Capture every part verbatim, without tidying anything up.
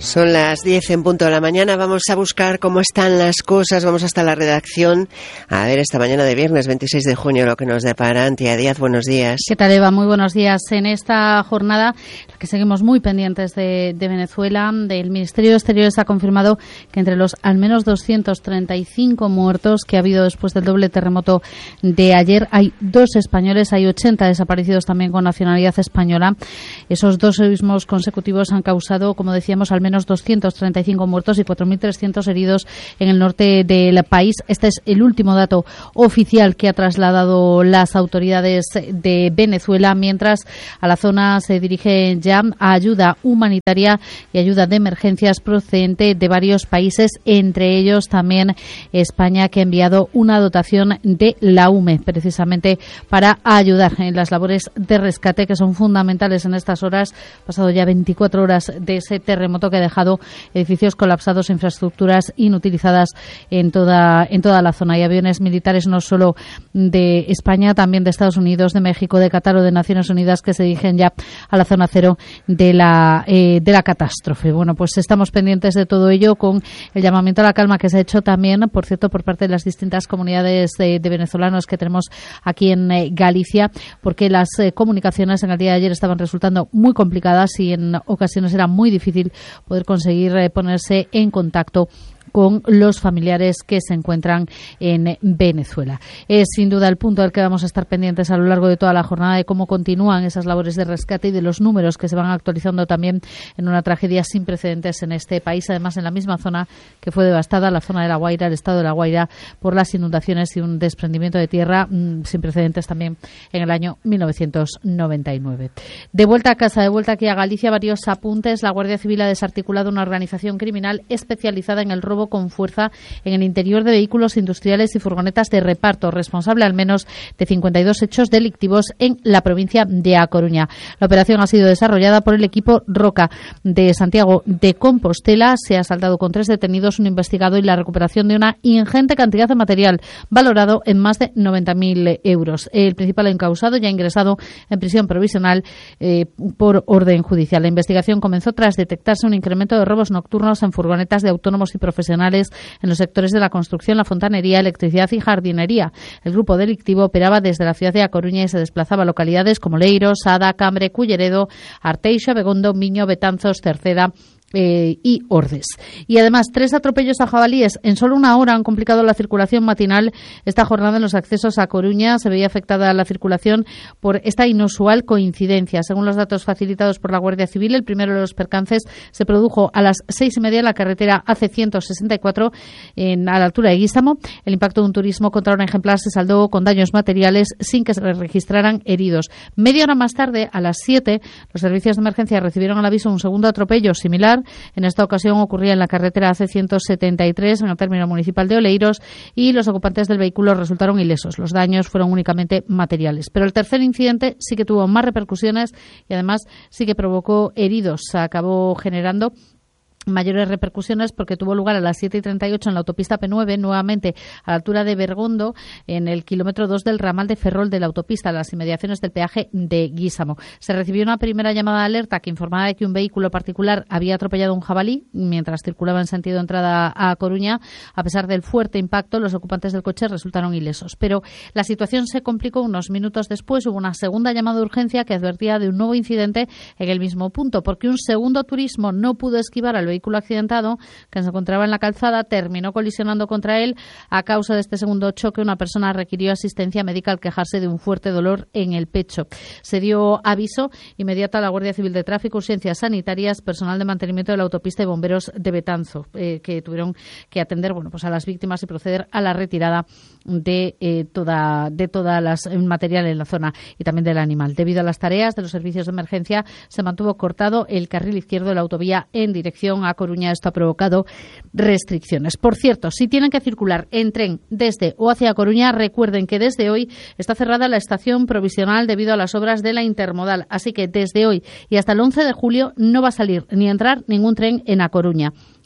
Son las diez en punto de la mañana. Vamos a buscar cómo están las cosas. Vamos hasta la redacción a ver esta mañana de viernes veintiséis de junio lo que nos depara. Antía Díaz, buenos días. ¿Qué tal, Eva? Muy buenos días. En esta jornada, la que seguimos muy pendientes de, de Venezuela, del Ministerio de Exteriores ha confirmado que entre los al menos doscientos treinta y cinco muertos que ha habido después del doble terremoto de ayer, hay dos españoles, hay ochenta desaparecidos también con nacionalidad española. Esos dos sismos consecutivos han causado, como decíamos, al menos doscientos treinta y cinco muertos y cuatro mil trescientos heridos en el norte del país. Este es el último dato oficial que ha trasladado las autoridades de Venezuela, mientras a la zona se dirige ya a ayuda humanitaria y ayuda de emergencias procedente de varios países, entre ellos también España, que ha enviado una dotación de la U M E precisamente para ayudar en las labores de rescate que son fundamentales en estas horas. Pasado ya veinticuatro horas de ese terremoto que ha dejado edificios colapsados, infraestructuras inutilizadas en toda en toda la zona. Hay aviones militares no solo de España, también de Estados Unidos, de México, de Qatar o de Naciones Unidas que se dirigen ya a la zona cero de la eh, de la catástrofe. Bueno, pues estamos pendientes de todo ello con el llamamiento a la calma que se ha hecho también, por cierto, por parte de las distintas comunidades de, de venezolanos que tenemos aquí en eh, Galicia, porque las eh, comunicaciones en el día de ayer estaban resultando muy complicadas y en ocasiones era muy difícil poder conseguir eh, ponerse en contacto con los familiares que se encuentran en Venezuela. Es sin duda el punto del que vamos a estar pendientes a lo largo de toda la jornada, de cómo continúan esas labores de rescate y de los números que se van actualizando también en una tragedia sin precedentes en este país, además en la misma zona que fue devastada, la zona de La Guaira, el estado de La Guaira, por las inundaciones y un desprendimiento de tierra mmm, sin precedentes también en el año mil novecientos noventa y nueve. De vuelta a casa, de vuelta aquí a Galicia, varios apuntes. La Guardia Civil ha desarticulado una organización criminal especializada en el robo con fuerza en el interior de vehículos industriales y furgonetas de reparto, responsable al menos de cincuenta y dos hechos delictivos en la provincia de A Coruña. La operación ha sido desarrollada por el equipo Roca de Santiago de Compostela. Se ha saldado con tres detenidos, un investigado y la recuperación de una ingente cantidad de material valorado en más de noventa mil euros. El principal encausado ya ha ingresado en prisión provisional eh, por orden judicial. La investigación comenzó tras detectarse un incremento de robos nocturnos en furgonetas de autónomos y profesionales en los sectores de la construcción, la fontanería, electricidad y jardinería. El grupo delictivo operaba desde la ciudad de A Coruña y se desplazaba a localidades como Leiro, Sada, Cambre, Culleredo, Arteixo, Begondo, Miño, Betanzos, Cerceda Eh, y Ordes. Y además, tres atropellos a jabalíes en solo una hora han complicado la circulación matinal esta jornada en los accesos a Coruña. Se veía afectada la circulación por esta inusual coincidencia. Según los datos facilitados por la Guardia Civil, el primero de los percances se produjo a las seis y media en la carretera A C ciento sesenta y cuatro en, a la altura de Guísamo. El impacto de un turismo contra un ejemplar se saldó con daños materiales sin que se registraran heridos. Media hora más tarde, a las siete, los servicios de emergencia recibieron al aviso un segundo atropello similar. En esta ocasión ocurría en la carretera A C ciento setenta y tres, en el término municipal de Oleiros, y los ocupantes del vehículo resultaron ilesos. Los daños fueron únicamente materiales. Pero el tercer incidente sí que tuvo más repercusiones y además sí que provocó heridos. Acabó generando mayores repercusiones porque tuvo lugar a las siete y treinta y ocho en la autopista P nueve, nuevamente a la altura de Bergondo, en el kilómetro dos del ramal de Ferrol de la autopista, a las inmediaciones del peaje de Guísamo. Se recibió una primera llamada de alerta que informaba de que un vehículo particular había atropellado un jabalí mientras circulaba en sentido entrada a Coruña. A pesar del fuerte impacto, los ocupantes del coche resultaron ilesos. Pero la situación se complicó unos minutos después. Hubo una segunda llamada de urgencia que advertía de un nuevo incidente en el mismo punto, porque un segundo turismo no pudo esquivar al vehículo accidentado que se encontraba en la calzada, terminó colisionando contra él. A causa de este segundo choque, una persona requirió asistencia médica al quejarse de un fuerte dolor en el pecho. Se dio aviso inmediato a la Guardia Civil de Tráfico, urgencias sanitarias, personal de mantenimiento de la autopista y bomberos de Betanzo, eh, que tuvieron que atender bueno, pues a las víctimas y proceder a la retirada de eh, toda de todas las material en la zona y también del animal. Debido a las tareas de los servicios de emergencia, se mantuvo cortado el carril izquierdo de la autovía en dirección a Coruña. Esto ha provocado restricciones. Por cierto, si tienen que circular en tren desde o hacia Coruña, recuerden que desde hoy está cerrada la estación provisional debido a las obras de la intermodal. Así que desde hoy y hasta el once de julio no va a salir ni entrar ningún tren en A Coruña.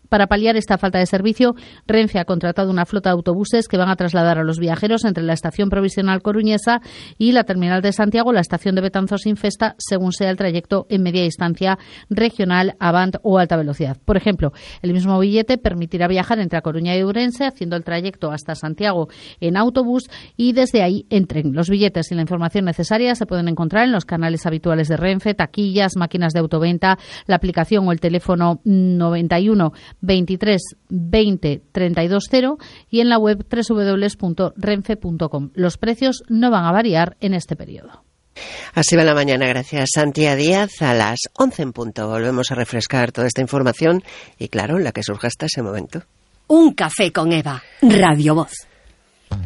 Para paliar esta falta de servicio, Renfe ha contratado una flota de autobuses que van a trasladar a los viajeros entre la estación provisional coruñesa y la terminal de Santiago, la estación de Betanzos-Infesta, según sea el trayecto en media distancia, regional, avant o alta velocidad. Por ejemplo, el mismo billete permitirá viajar entre A Coruña y Ourense, haciendo el trayecto hasta Santiago en autobús y desde ahí en tren. Los billetes y la información necesaria se pueden encontrar en los canales habituales de Renfe, taquillas, máquinas de autoventa, la aplicación o el teléfono noventa y uno veintitrés veinte treinta y dos cero y en la web doble u doble u doble u punto renfe punto com. Los precios no van a variar en este periodo. Así va la mañana, gracias Santia Díaz. A las once en punto volvemos a refrescar toda esta información y claro, la que surja hasta ese momento. Un café con Eva, Radio Voz.